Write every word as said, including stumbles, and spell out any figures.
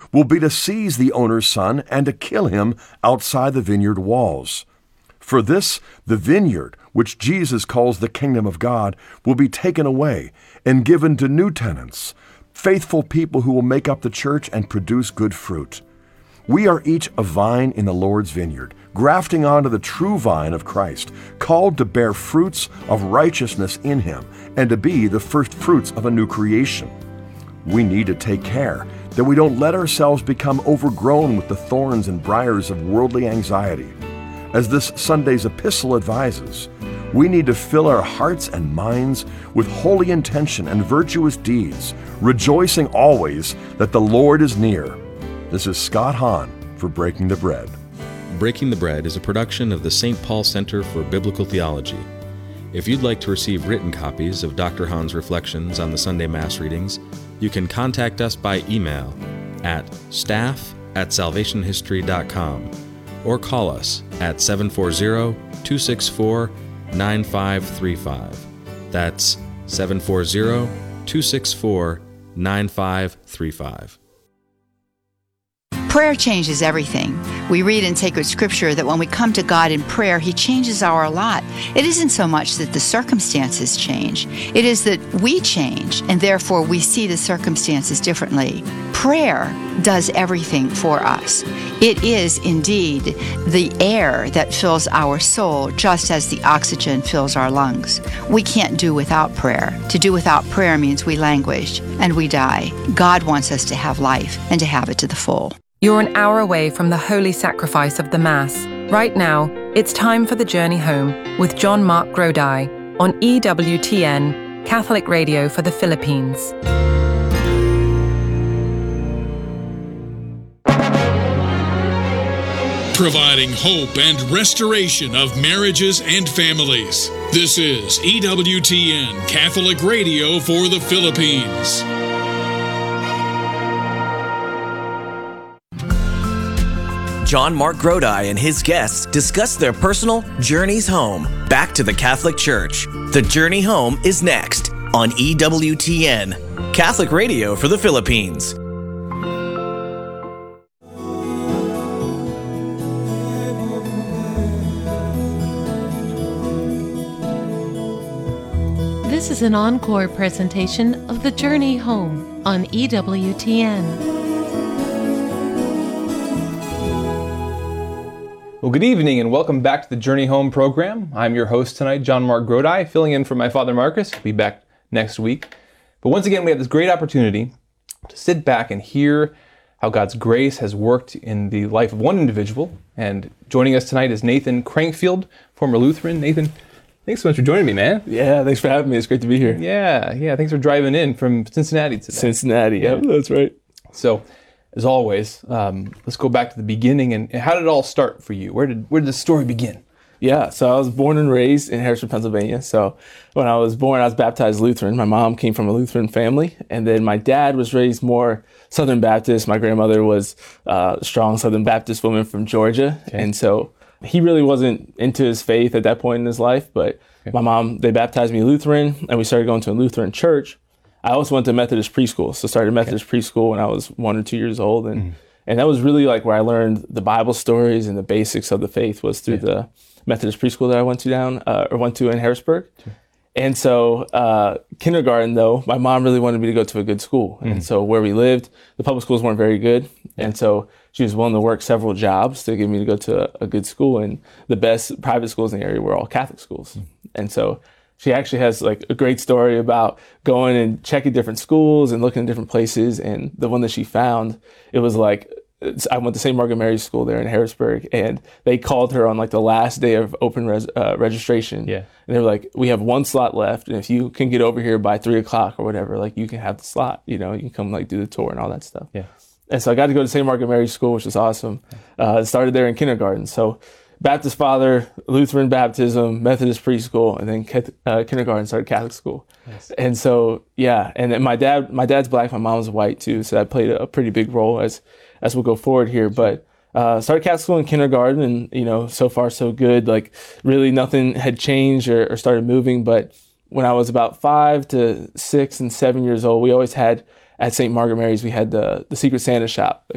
will be to seize the owner's son and to kill him outside the vineyard walls. For this, the vineyard, which Jesus calls the kingdom of God, will be taken away and given to new tenants, faithful people who will make up the church and produce good fruit. We are each a vine in the Lord's vineyard, grafting onto the true vine of Christ, called to bear fruits of righteousness in Him and to be the first fruits of a new creation. We need to take care that we don't let ourselves become overgrown with the thorns and briars of worldly anxiety. As this Sunday's epistle advises, we need to fill our hearts and minds with holy intention and virtuous deeds, rejoicing always that the Lord is near. This is Scott Hahn for Breaking the Bread. Breaking the Bread is a production of the Saint Paul Center for Biblical Theology. If you'd like to receive written copies of Doctor Hahn's reflections on the Sunday Mass readings, you can contact us by email at staff at salvation history dot com or call us at seven four zero, two six four, nine five three five. That's seven four zero, two six four, nine five three five. Prayer changes everything. We read in sacred scripture that when we come to God in prayer, He changes our lot. It isn't so much that the circumstances change. It is that we change, and therefore we see the circumstances differently. Prayer does everything for us. It is indeed the air that fills our soul, just as the oxygen fills our lungs. We can't do without prayer. To do without prayer means we languish and we die. God wants us to have life and to have it to the full. You're an hour away from the holy sacrifice of the Mass. Right now, it's time for the Journey Home with John Mark Grodi on E W T N, Catholic Radio for the Philippines. Providing hope and restoration of marriages and families. This is E W T N, Catholic Radio for the Philippines. John Mark Grodi and his guests discuss their personal journeys home, back to the Catholic Church. The Journey Home is next on E W T N, Catholic Radio for the Philippines. This is an encore presentation of The Journey Home on E W T N. Well, good evening and welcome back to the Journey Home program. I'm your host tonight, John Mark Grodi, filling in for my father Marcus. He'll be back next week. But once again, we have this great opportunity to sit back and hear how God's grace has worked in the life of one individual. And joining us tonight is Nathan Crankfield, former Lutheran. Nathan, thanks so much for joining me, man. Yeah, thanks for having me. It's great to be here. Yeah, yeah. Thanks for driving in from Cincinnati today. Cincinnati, yeah, that's right. So, as always, um, let's go back to the beginning. And how did it all start for you? Where did where did the story begin? Yeah, so I was born and raised in Harrisburg, Pennsylvania. So when I was born, I was baptized Lutheran. My mom came from a Lutheran family. And then my dad was raised more Southern Baptist. My grandmother was a strong Southern Baptist woman from Georgia. Okay. And so he really wasn't into his faith at that point in his life. But okay. My mom, they baptized me Lutheran, and we started going to a Lutheran church. I also went to Methodist preschool, so started Methodist okay. preschool when I was one or two years old, and mm. and that was really like where I learned the Bible stories and the basics of the faith was through yeah. the Methodist preschool that I went to down uh, or went to in Harrisburg. Sure. And so uh, kindergarten, though, my mom really wanted me to go to a good school, mm. and so where we lived, the public schools weren't very good, yeah. and so she was willing to work several jobs to get me to go to a, a good school, and the best private schools in the area were all Catholic schools, mm. and so. She actually has like a great story about going and checking different schools and looking at different places. And the one that she found, it was like, I went to Saint Margaret Mary's School there in Harrisburg, and they called her on like the last day of open res, uh, registration. Yeah. And they were like, we have one slot left. And if you can get over here by three o'clock or whatever, like you can have the slot, you know, you can come like do the tour and all that stuff. Yeah. And so I got to go to Saint Margaret Mary's School, which was awesome. Uh, started there in kindergarten. So Baptist father, Lutheran baptism, Methodist preschool, and then uh, kindergarten started Catholic school. Nice. And so, yeah, and then my dad, my dad's black, my mom's white too, so that played a pretty big role as as we'll go forward here. But uh, started Catholic school in kindergarten, and you know, so far so good. Like really, nothing had changed or, or started moving. But when I was about five to six and seven years old, we always had at Saint Margaret Mary's, we had the the Secret Santa shop.